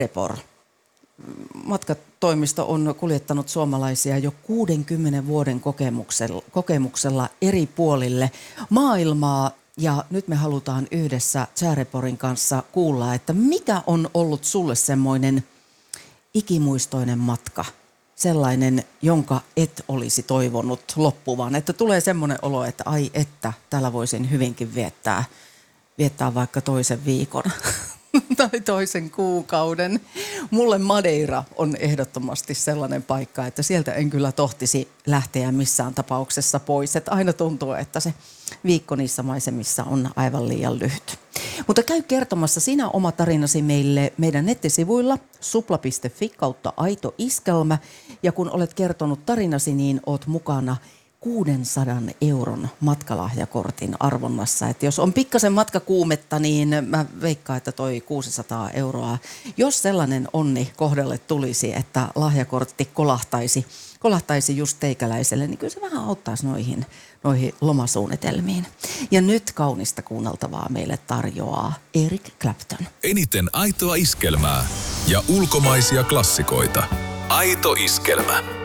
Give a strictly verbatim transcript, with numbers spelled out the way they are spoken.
Repor. Matkatoimisto on kuljettanut suomalaisia jo kuudenkymmenen vuoden kokemuksella, kokemuksella eri puolille maailmaa. Ja nyt me halutaan yhdessä Chareporin kanssa kuulla, että mikä on ollut sulle semmoinen ikimuistoinen matka? Sellainen, jonka et olisi toivonut loppuvan. Että tulee semmoinen olo, että ai että, täällä voisin hyvinkin viettää, viettää vaikka toisen viikon tai toisen kuukauden. Mulle Madeira on ehdottomasti sellainen paikka, että sieltä en kyllä tohtisi lähteä missään tapauksessa pois. Että aina tuntuu, että se viikko niissä maisemissa on aivan liian lyhyt. Mutta käy kertomassa sinä oma tarinasi meille meidän nettisivuilla supla piste fi kautta aito iskelmä. Ja kun olet kertonut tarinasi, niin oot mukana kuudensadan euron matkalahjakortin arvonnassa. Että jos on pikkasen matkakuumetta, niin mä veikkaan, että toi kuusisataa euroa, jos sellainen onni kohdalle tulisi, että lahjakortti kolahtaisi, kolahtaisi just teikäläiselle, niin kyllä se vähän auttaisi noihin, noihin lomasuunnitelmiin. Ja nyt kaunista kuunneltavaa meille tarjoaa Eric Clapton. Eniten aitoa iskelmää ja ulkomaisia klassikoita. Aito iskelmä.